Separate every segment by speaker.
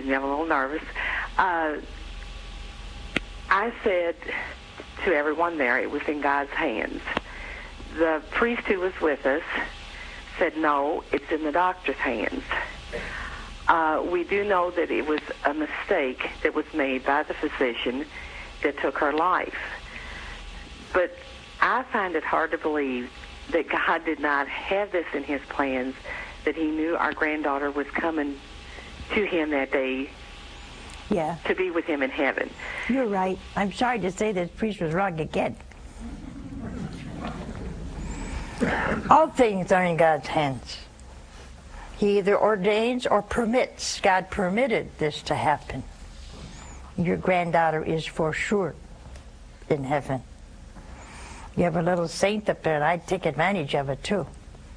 Speaker 1: me. I'm a little nervous. I said to everyone there, it was in God's hands. The priest who was with us said, no, it's in the doctor's hands. We do know that it was a mistake that was made by the physician that took her life. But I find it hard to believe that God did not have this in his plans, that he knew our granddaughter was coming to him that day to be with him in heaven.
Speaker 2: You're right. I'm sorry to say this priest was wrong again. All things are in God's hands. He either ordains or permits. God permitted this to happen. Your granddaughter is for sure in heaven. You have a little saint up there, and I'd take advantage of it too.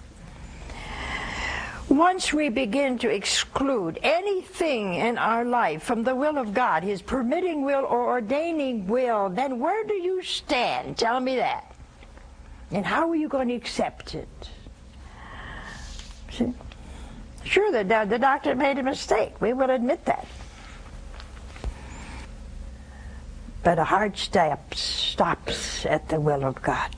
Speaker 2: Once we begin to exclude anything in our life from the will of God, his permitting will or ordaining will, then where do you stand? Tell me that. And how are you going to accept it? See? Sure, the doctor made a mistake. We will admit that. But a heart stops at the will of God.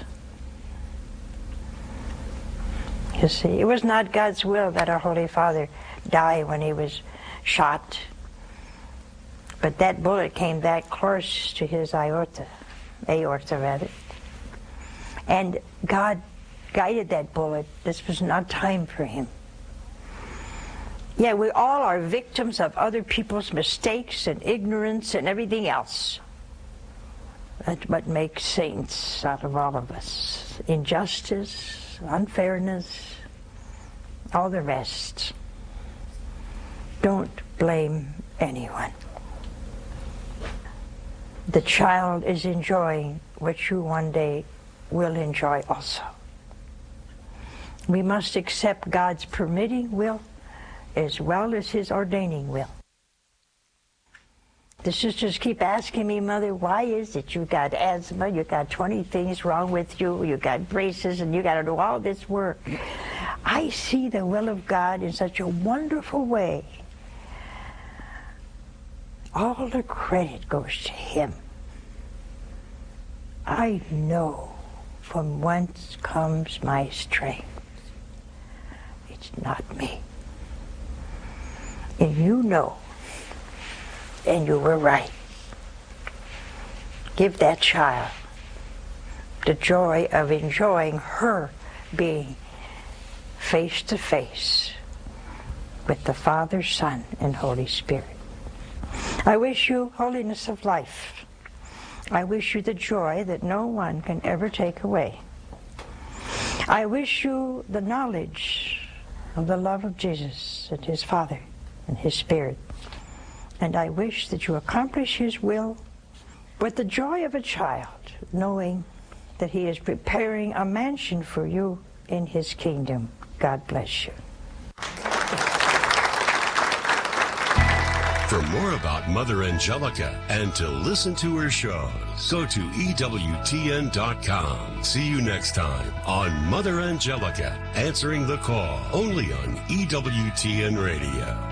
Speaker 2: You see, it was not God's will that our Holy Father die when he was shot. But that bullet came that close to his aorta rather. And God guided that bullet. This was not time for him. Yeah, we all are victims of other people's mistakes and ignorance and everything else. That's what makes saints out of all of us. Injustice, unfairness, all the rest. Don't blame anyone. The child is enjoying what you one day will enjoy also. We must accept God's permitting will as well as his ordaining will. The sisters keep asking me, Mother, why is it you got asthma, you got 20 things wrong with you, you got braces, and you got to do all this work. I see the will of God in such a wonderful way. All the credit goes to him. I know from whence comes my strength. It's not me. And you know, and you were right. Give that child the joy of enjoying her being face to face with the Father, Son, and Holy Spirit. I wish you holiness of life. I wish you the joy that no one can ever take away. I wish you the knowledge of the love of Jesus and his Father and his Spirit. And I wish that you accomplish his will with the joy of a child, knowing that he is preparing a mansion for you in his kingdom. God bless you.
Speaker 3: For more about Mother Angelica and to listen to her shows, go to EWTN.com. See you next time on Mother Angelica, answering the call, only on EWTN Radio.